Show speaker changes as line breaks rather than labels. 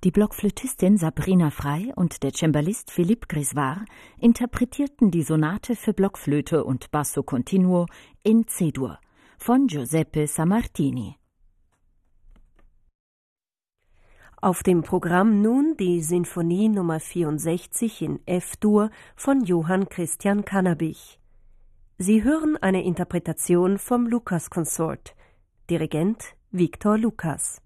Die Blockflötistin Sabrina Frey und der Cembalist Philippe Grisvar interpretierten die Sonate für Blockflöte und Basso Continuo in C-Dur von Giuseppe Sammartini.
Auf dem Programm nun die Sinfonie Nummer 64 in F-Dur von Johann Christian Cannabich. Sie hören eine Interpretation vom Lukas Consort. Dirigent Victor Lucas.